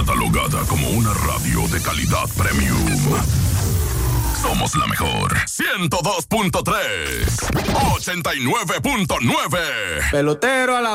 Catalogada como una radio de calidad premium. Somos la mejor. 102.3. 89.9. Pelotero a la